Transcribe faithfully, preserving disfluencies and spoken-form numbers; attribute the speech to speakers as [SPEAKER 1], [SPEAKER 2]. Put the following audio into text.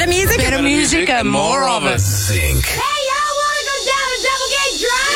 [SPEAKER 1] Better music.
[SPEAKER 2] Better music and more of it.
[SPEAKER 3] Think.
[SPEAKER 4] Hey, y'all want to go down to Double Gate Drive?